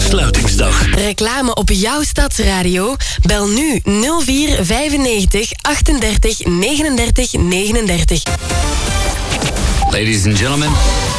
Sluitingsdag. Reclame op jouw stadsradio? Bel nu 04 95 38 39 39. Ladies and gentlemen,